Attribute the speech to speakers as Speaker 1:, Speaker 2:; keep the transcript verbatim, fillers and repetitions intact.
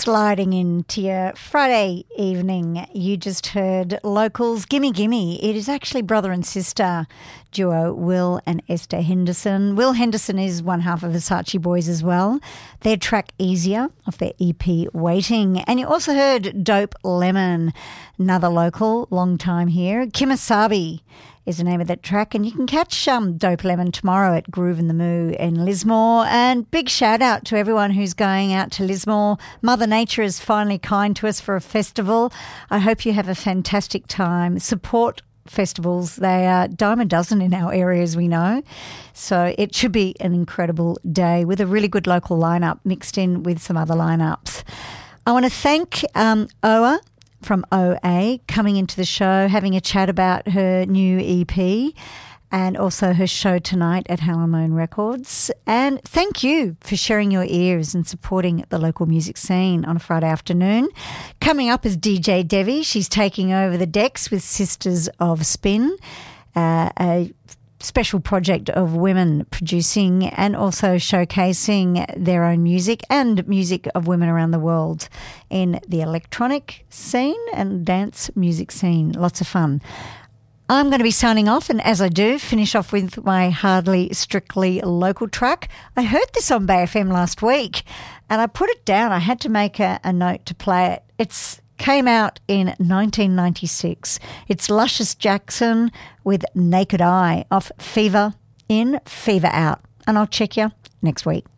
Speaker 1: Sliding into your Friday evening, you just heard Locals, Gimme Gimme. It is actually brother and sister duo Will and Esther Henderson. Will Henderson is one half of Versace Boys as well. Their track Easier off their E P Waiting. And you also heard Dope Lemon, another local, long time here. Kimasabi is the name of that track, and you can catch um, Dope Lemon tomorrow at Groove in the Moo in Lismore. And big shout out to everyone who's going out to Lismore. Mother Nature is finally kind to us for a festival. I hope you have a fantastic time. Support festivals. They are dime a dozen in our area, as we know. So it should be an incredible day with a really good local lineup mixed in with some other lineups. I want to thank um, Oa from O A coming into the show, having a chat about her new E P and also her show tonight at Halamone Records. And thank you for sharing your ears and supporting the local music scene on a Friday afternoon. Coming up is D J Devi. She's taking over the decks with Sisters of Spin, uh, a special project of women producing and also showcasing their own music and music of women around the world in the electronic scene and dance music scene. Lots of fun. I'm going to be signing off, and as I do, finish off with my Hardly Strictly local track. I heard this on Bay F M last week and I put it down. I had to make a, a note to play it. It's came out in nineteen ninety-six. It's Luscious Jackson with Naked Eye off Fever In, Fever Out. And I'll check you next week.